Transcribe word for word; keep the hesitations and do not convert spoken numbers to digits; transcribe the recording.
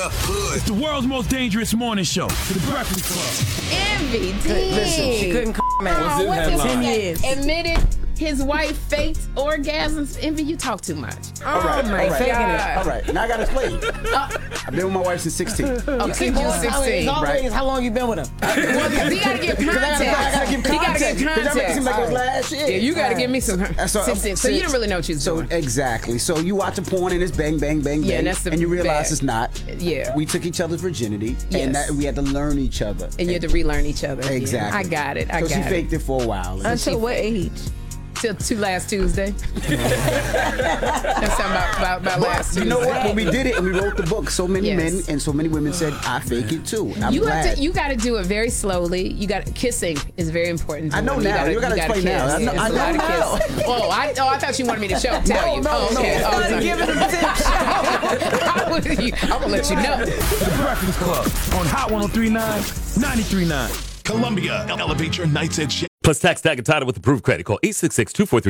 It's the world's most dangerous morning show. The Breakfast Club. Envy did. Listen, she couldn't come man. Oh, what's his Ten name? years. Admitted his wife faked orgasms. Envy, you talk too much. All right, my all right, God. all right. Now I gotta explain. I've been with my wife since sixteen. Okay, you Always, sixteen. always, Right. how long you been with her? Well, 'cause he gotta give context. I gotta, I gotta give He gotta context. give 'Cause y'all make it seem like it was context. last year. Yeah, you gotta give me some. So, sixteen. So you didn't really know what you was So doing. exactly. So you watch a porn and it's bang, bang, bang, Yeah, bang, that's the and you realize bad. it's not. Yeah. We took each other's virginity, Yes. and that, we had to learn each other. And you had to relearn each other. again. Exactly. I got it. I so got she it. faked it for a while. and Until what age? Till two last Tuesday. That's something about, about, about last Tuesday. You know what? When we did it and we wrote the book, so many Yes. men and so many women said, "I fake it too." I'm you glad. have to. You got to do it very slowly. You got kissing is very important. To I know women. now. You gotta explain now. I know- It's I a know lot of now. kissing. Oh, I oh I thought you wanted me to show tell No, you. no, oh, no. okay. You Oh, started sorry. giving them tips. I was- I'm gonna let you know. The Breakfast Club on Hot one oh three point nine, ninety-three point nine. Columbia, elevate your nights at Plus tax tag and title with approved credit. Call eight six six, two four three